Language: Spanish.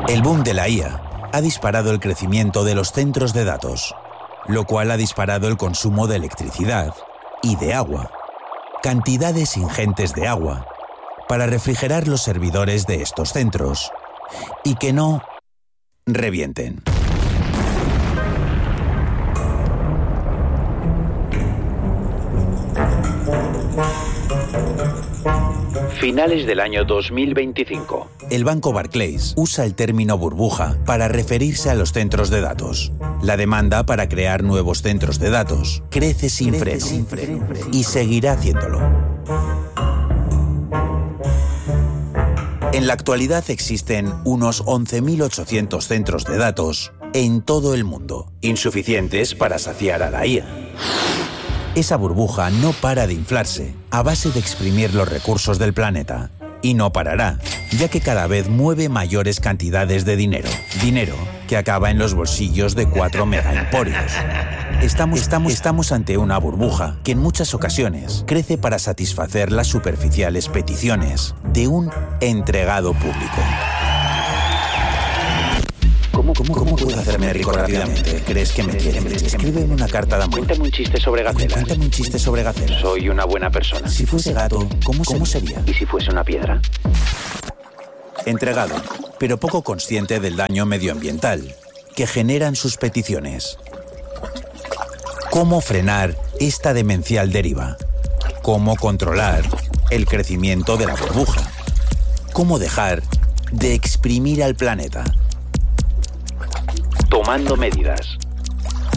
El boom de la IA ha disparado el crecimiento de los centros de datos, lo cual ha disparado el consumo de electricidad y de agua. Cantidades ingentes de agua para refrigerar los servidores de estos centros y que no revienten. Finales del año 2025. El banco Barclays usa el término burbuja para referirse a los centros de datos. La demanda para crear nuevos centros de datos crece sin freno y seguirá haciéndolo. En la actualidad existen unos 11.800 centros de datos en todo el mundo, insuficientes para saciar a la IA. Esa burbuja no para de inflarse a base de exprimir los recursos del planeta. Y no parará, ya que cada vez mueve mayores cantidades de dinero. Dinero que acaba en los bolsillos de 4 megaemporios. Estamos ante una burbuja que en muchas ocasiones crece para satisfacer las superficiales peticiones de un entregado público. ¿Cómo puedo hacerme rico rápidamente? ¿Crees que me quieren? Escríbeme una carta de amor. Cuéntame un chiste sobre gacelas. Cuéntame un chiste sobre gacelas. Soy una buena persona. Si fuese gato, ¿cómo sería? ¿Y si fuese una piedra? Entregado, pero poco consciente del daño medioambiental que generan sus peticiones. ¿Cómo frenar esta demencial deriva? ¿Cómo controlar el crecimiento de la burbuja? ¿Cómo dejar de exprimir al planeta? Tomando medidas.